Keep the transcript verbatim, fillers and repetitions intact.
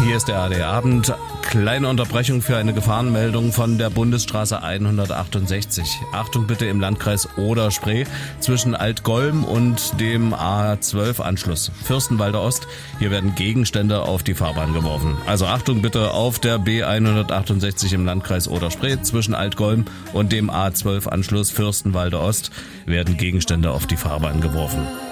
Hier ist der A R D Abend. Kleine Unterbrechung für eine Gefahrenmeldung von der Bundesstraße hundertachtundsechzig. Achtung bitte im Landkreis Oder-Spree zwischen Altgolm und dem A zwölf Anschluss Fürstenwalder Ost. Hier werden Gegenstände auf die Fahrbahn geworfen. Also Achtung bitte auf der B hundertachtundsechzig im Landkreis Oder-Spree zwischen Altgolm und dem A zwölf Anschluss Fürstenwalder Ost werden Gegenstände auf die Fahrbahn geworfen.